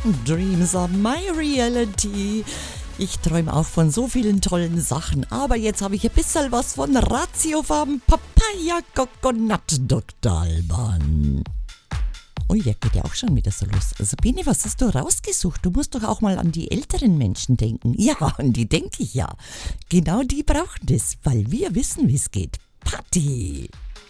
Dreams are my reality. Ich träume auch von so vielen tollen Sachen, aber jetzt habe ich ein bisschen was von Ratiofarben Papaya Coconut Dr. Alban. Ui, der geht ja auch schon wieder so los. Sabine, was hast du rausgesucht? Du musst doch auch mal an die älteren Menschen denken. Ja, an die denke ich ja. Genau die brauchen das, weil wir wissen, wie es geht. Party!